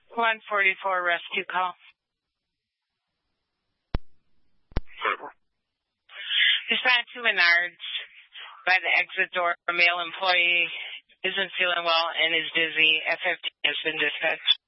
144 rescue call. Respond to Menards by the exit door. A male employee isn't feeling well and is dizzy. F-15 has been dispatched.